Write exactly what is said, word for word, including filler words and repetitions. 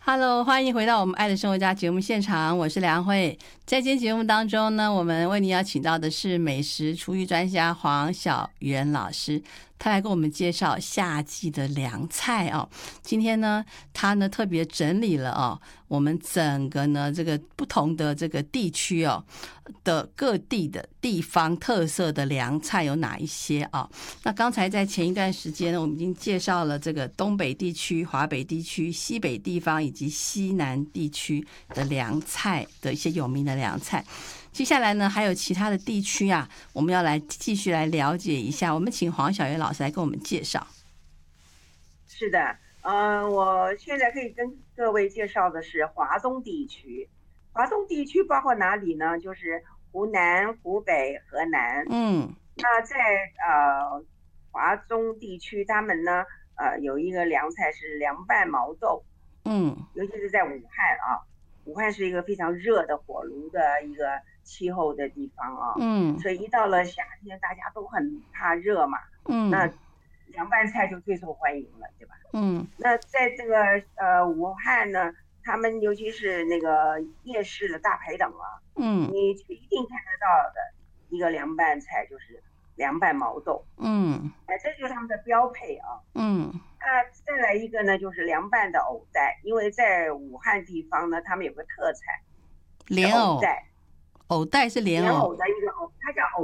Hello，欢迎回到我们爱的生活家节目现场，我是梁慧。在今天节目当中呢，我们为您邀请到的是美食厨艺专家黄小媛老师，他来给我们介绍夏季的凉菜哦。今天呢，他呢特别整理了哦，我们整个呢这个不同的这个地区哦的各地的地方特色的凉菜有哪一些啊？那刚才在前一段时间呢，我们已经介绍了这个东北地区、华北地区、西北地方以及西南地区的凉菜的一些有名的凉菜。接下来呢，还有其他的地区啊，我们要来继续来了解一下。我们请黄小媛老师来跟我们介绍。 是的，呃，我现在可以跟各位介绍的是华东地区。华东地区包括哪里呢？就是湖南、湖北、河南。 嗯， 那在呃华中地区，他们呢呃有一个凉菜是凉拌毛豆。 嗯， 尤其是在武汉啊，武汉是一个非常热的火炉的一个气候的地方啊， 嗯， 所以一到了夏天，大家都很怕热嘛，那嗯， 凉拌菜就最受欢迎了，对吧？ 嗯， 那在这个呃武汉呢，他们尤其是那个夜市的大排档啊， 嗯， 你一定看得到的一个凉拌菜就是凉拌毛豆。 嗯， 哎，这就是他们的标配啊。 嗯， 那再来一个呢，就是凉拌的藕带，因为在武汉地方呢，他们有个特产是莲藕， 藕带， 藕带是莲藕。 莲藕的一个藕，它叫藕